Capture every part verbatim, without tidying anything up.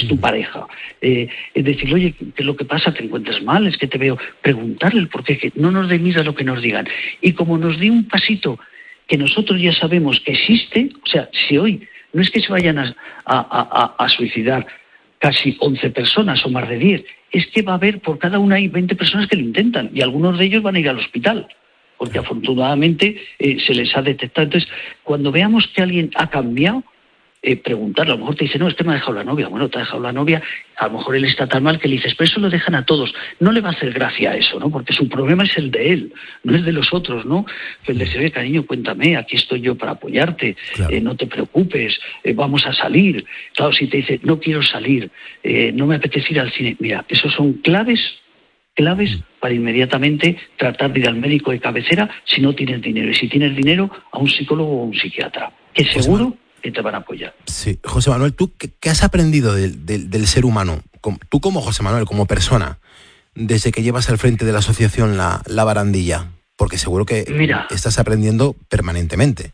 es tu pareja. Eh, es decir, oye, ¿qué es lo que pasa? ¿Te encuentras mal? Es que te veo. Preguntarle el por qué, que no nos dé miedo a lo que nos digan. Y como nos dé un pasito que nosotros ya sabemos que existe, o sea, si hoy no es que se vayan a, a, a, a suicidar casi once personas o más de diez, es que va a haber, por cada una hay veinte personas que lo intentan y algunos de ellos van a ir al hospital, porque afortunadamente eh, se les ha detectado. Entonces, cuando veamos que alguien ha cambiado, eh, preguntarle, a lo mejor te dice, no, es que me ha dejado la novia. Bueno, te ha dejado la novia, a lo mejor él está tan mal que le dices, pero eso lo dejan a todos. No le va a hacer gracia a eso, ¿no? Porque su problema es el de él, no es de los otros, ¿no? Que el decir, oye, cariño, cuéntame, aquí estoy yo para apoyarte, claro. eh, no te preocupes, eh, vamos a salir. Claro, si te dice, no quiero salir, eh, no me apetece ir al cine. Mira, esos son claves, claves para inmediatamente tratar de ir al médico de cabecera si no tienes dinero. Y si tienes dinero, a un psicólogo o a un psiquiatra, que seguro que te van a apoyar. Sí, José Manuel, ¿tú qué, qué has aprendido del, del, del ser humano? Tú como José Manuel, como persona, desde que llevas al frente de la asociación La, la Barandilla, porque seguro que Mira, estás aprendiendo permanentemente.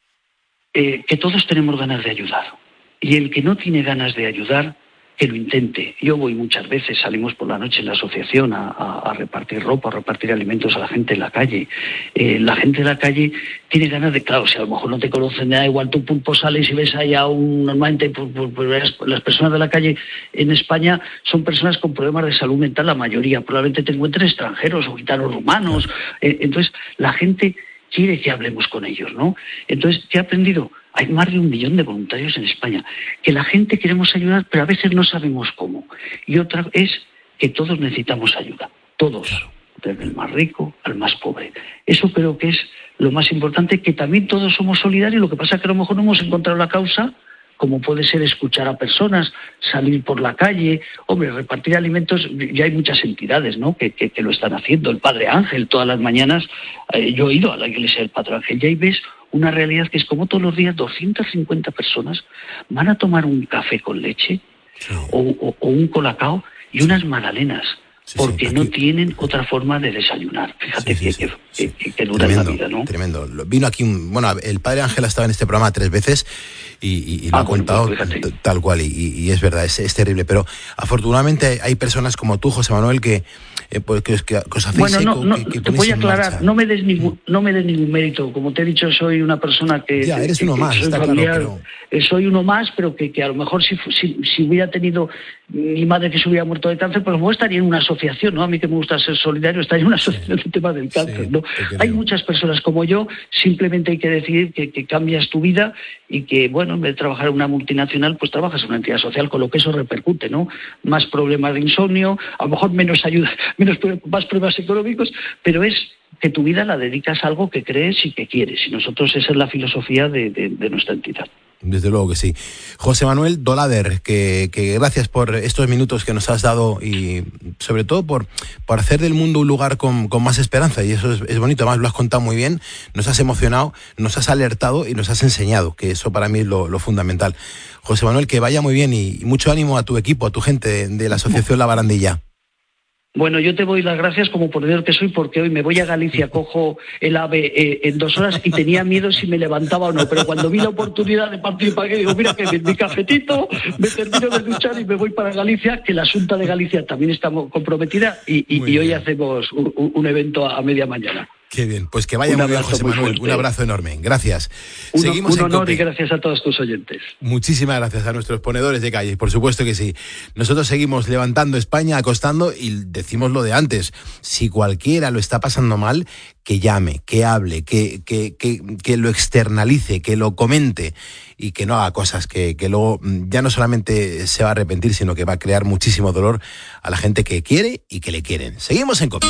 Eh, que todos tenemos ganas de ayudar. Y el que no tiene ganas de ayudar, que lo intente. Yo voy muchas veces, salimos por la noche en la asociación a, a, a repartir ropa, a repartir alimentos a la gente en la calle. Eh, la gente en la calle tiene ganas de, claro, si a lo mejor no te conocen, da igual, tú pulpo sales y ves allá un, normalmente pues, pues, las personas de la calle en España son personas con problemas de salud mental, la mayoría, probablemente te encuentres extranjeros o gitanos rumanos. Eh, entonces, la gente quiere que hablemos con ellos, ¿no? Entonces, ¿qué he aprendido? Hay más de un millón de voluntarios en España, que la gente queremos ayudar, pero a veces no sabemos cómo. Y otra es que todos necesitamos ayuda, todos, desde el más rico al más pobre. Eso creo que es lo más importante, que también todos somos solidarios, lo que pasa es que a lo mejor no hemos encontrado la causa, como puede ser escuchar a personas, salir por la calle, hombre, repartir alimentos. Ya hay muchas entidades, ¿no?, que, que, que lo están haciendo. El Padre Ángel, todas las mañanas, eh, yo he ido a la iglesia del Padre Ángel, y ahí ves una realidad que es como todos los días doscientas cincuenta personas van a tomar un café con leche, sí, o, o, o un colacao y unas magdalenas. Sí, porque sí, no tienen otra forma de desayunar. Fíjate sí, sí, que, sí, que, que, que dura tremendo, la vida, ¿no? Tremendo. Vino aquí, un, bueno, el Padre Ángel ha estado en este programa tres veces y, y, y lo ah, ha contado pues tal cual, y, y es verdad, es, es terrible. Pero afortunadamente hay personas como tú, José Manuel, que, eh, pues, que, que, que os hacéis bueno, no, eco, no, que, que te voy a aclarar, no me des ningún, no me des ningún mérito. Como te he dicho, soy una persona que... Ya, eres que, uno que más, soy está familiar, claro, pero... Soy uno más, pero que, que a lo mejor si, si, si hubiera tenido mi madre que se hubiera muerto de cáncer, pues a lo mejor estaría en una asociación, ¿no? A mí que me gusta ser solidario, estaría en una asociación sí, del tema del cáncer, sí, ¿no? Hay muchas personas como yo, simplemente hay que decidir que, que cambias tu vida y que, bueno, en vez de trabajar en una multinacional, pues trabajas en una entidad social, con lo que eso repercute, ¿no? Más problemas de insomnio, a lo mejor menos ayuda, menos más problemas económicos, pero es que tu vida la dedicas a algo que crees y que quieres. Y nosotros esa es la filosofía de, de, de nuestra entidad. Desde luego que sí. José Manuel Dolader, que, que gracias por estos minutos que nos has dado y sobre todo por, por hacer del mundo un lugar con, con más esperanza, y eso es, es bonito. Además lo has contado muy bien, nos has emocionado, nos has alertado y nos has enseñado, que eso para mí es lo, lo fundamental. José Manuel, que vaya muy bien y mucho ánimo a tu equipo, a tu gente de, de la Asociación La Barandilla. Bueno, yo te doy las gracias como ponedor que soy, porque hoy me voy a Galicia, cojo el AVE eh, en dos horas y tenía miedo si me levantaba o no, pero cuando vi la oportunidad de participar, digo, mira que mi cafetito, me termino de duchar y me voy para Galicia, que la Xunta de Galicia también está comprometida y, y, y hoy hacemos un, un evento a media mañana. Qué bien, pues que vaya muy bien, José Manuel, un abrazo enorme, gracias. Un, Seguimos un honor y gracias a todos tus oyentes. Muchísimas gracias a nuestros ponedores de calle, por supuesto que sí. Nosotros seguimos levantando España, acostando, y decimos lo de antes, si cualquiera lo está pasando mal, que llame, que hable, que, que, que, que lo externalice, que lo comente y que no haga cosas que, que luego ya no solamente se va a arrepentir, sino que va a crear muchísimo dolor a la gente que quiere y que le quieren. Seguimos en COPE.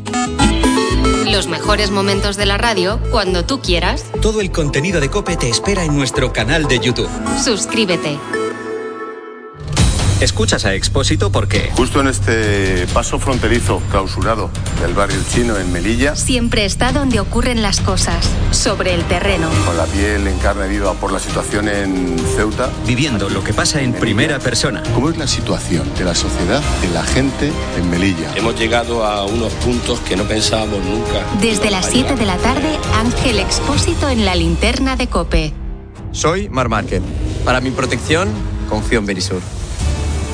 Los mejores momentos de la radio cuando tú quieras. Todo el contenido de COPE te espera en nuestro canal de YouTube. Suscríbete. Escuchas a Expósito porque... Justo en este paso fronterizo clausurado del barrio chino en Melilla... Siempre está donde ocurren las cosas, sobre el terreno. Con la piel en carne viva por la situación en Ceuta... Viviendo lo que pasa en primera persona. ¿Cómo es la situación de la sociedad, de la gente en Melilla? Hemos llegado a unos puntos que no pensábamos nunca. Desde las siete de la tarde, Ángel Expósito en la linterna de COPE. Soy Mar Márquez. Para mi protección, confío en Verisur.